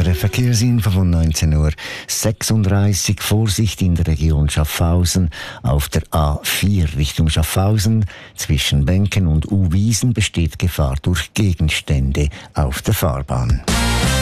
SRF Verkehrsinfo von 19:36 Uhr. Vorsicht in der Region Schaffhausen auf der A4 Richtung Schaffhausen. Zwischen Benken und Uwiesen besteht Gefahr durch Gegenstände auf der Fahrbahn.